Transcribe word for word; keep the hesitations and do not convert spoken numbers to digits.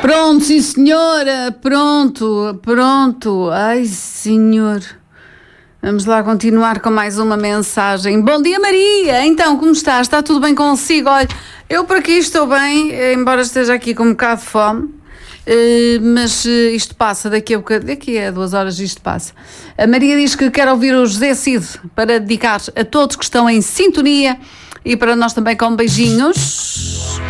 Pronto, sim senhora, pronto, pronto. Ai, senhor. Vamos lá continuar com mais uma mensagem. Bom dia, Maria. Então, como está? Está tudo bem consigo? Olha, eu por aqui estou bem, embora esteja aqui com um bocado de fome. Uh, mas uh, isto passa daqui a bocado, daqui a duas horas isto passa. A Maria diz que quer ouvir o José Cid para dedicar a todos que estão em sintonia e para nós também com beijinhos.